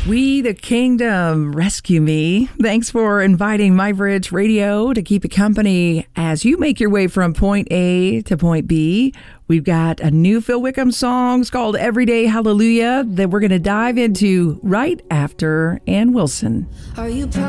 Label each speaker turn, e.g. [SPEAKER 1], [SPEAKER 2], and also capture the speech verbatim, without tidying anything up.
[SPEAKER 1] We the Kingdom, Rescue Me. Thanks for inviting My Bridge Radio to keep you company as you make your way from point A to point B. We've got a new Phil Wickham song called Everyday Hallelujah that we're going to dive into right after Ann Wilson.
[SPEAKER 2] Are you